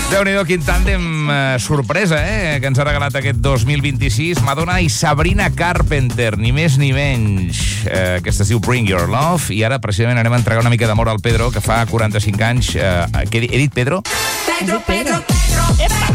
Déu-n'hi-do, quin tàndem sorpresa, que ens ha regalat aquest 2026. Madonna i Sabrina Carpenter, ni més ni menys. Aquesta es diu Bring Your Love. I ara, precisament, anem a entregar una mica d'amor al Pedro, que fa 45 anys... He dit Pedro? Pedro. Epa!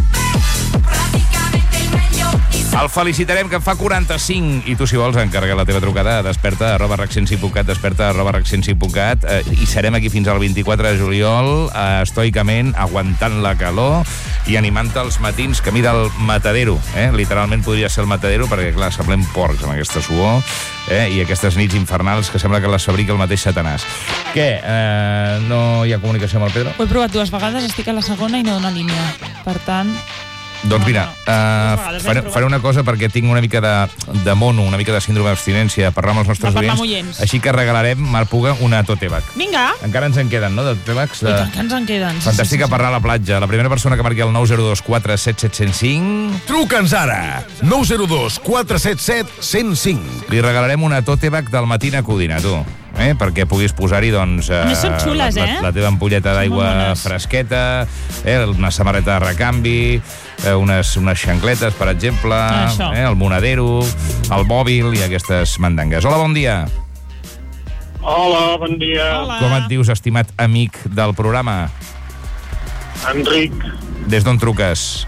El felicitarem, que en fa 45. I tu, si vols, encarrega la teva trucada a desperta@rac105.cat, desperta@rac105.cat, i serem aquí fins al 24 de juliol, estoicament, aguantant la calor i animant-te els matins camí del matadero. Literalment podria ser el matadero, perquè, clar, semblem porcs amb aquesta suor, i aquestes nits infernals que sembla que les fabrica el mateix Satanàs. Què? No hi ha comunicació amb el Pedro? Ho he provat 2 vegades, estic a la segona i no dona línia. Per tant... Doncs mira, faré una cosa perquè tinc una mica de mono, una mica de síndrome d'abstinència, parlar amb els nostres oients. Així que regalarem, Marc Puga, una tote bag. Vinga! Encara ens en queden, no, de tote bags? I tant que ens en queden. Fantàstica per anar a la platja. La primera persona que marqui el 902 477 105... Truca'ns ara! 902 477 105. Li regalarem una tote bag del Matina Codina, tu. Perquè puguis posar-hi, doncs... Són xules, la teva ampolleta d'aigua fresqueta, una samarreta de recanvi, unes xancletes, per exemple, el monedero, el mòbil i aquestes mandangues. Hola, bon dia. Hola, bon dia. Hola. Com et dius, estimat amic del programa? Enric. Des d'on truques?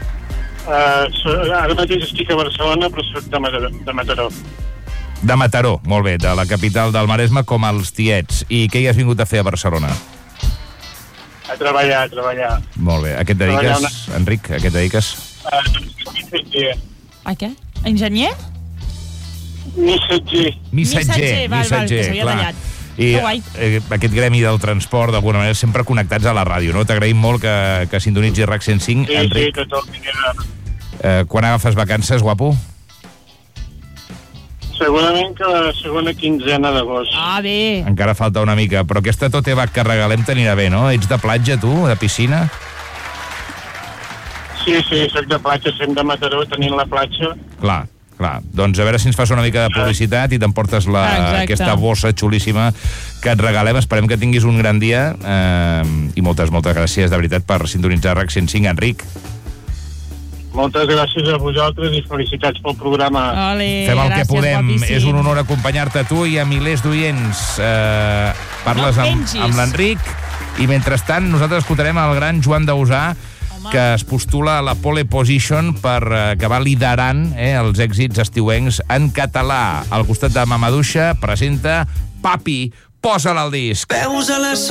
Ara mateix estic a Barcelona, però soc de Mataró. De Mataró, molt bé, de la capital del Maresme, com els tiets. I què hi has vingut a fer a Barcelona? A treballar. Molt bé. A què et dediques, Enric? A què et dediques? Missatger. A què? Enginyer? Missatger, val, que s'havia tallat. I aquest gremi del transport, d'alguna manera, sempre connectats a la ràdio, no? T'agraïm molt que sintonitzi RAC 105. Sí, Enric, quan agafes vacances, guapo? Segurament que la segona quinzena d'agost. Ah, bé. Encara falta una mica, però aquesta tote bag que regalem t'anirà bé, no? Ets de platja, tu? De piscina? Sí, soc de platja, sent de Mataró, tenint la platja. Clar. Doncs a veure si ens fas una mica de publicitat i t'emportes aquesta bossa xulíssima que et regalem. Esperem que tinguis un gran dia i moltes gràcies, de veritat, per sintonitzar RAC 105, Enric. Moltes gràcies a vosaltres i felicitats pel programa. Fem el que podem. Guapíssim. És un honor acompanyar-te a tu i a milers d'oients. Parles amb l'Enric i, mentrestant, nosaltres escoltarem el gran Joan Dausà, que es postula a la pole position per acabar liderant els èxits estiuencs en català. Al costat de Mamaduixa presenta Papi, posa'l al disc. Veus a les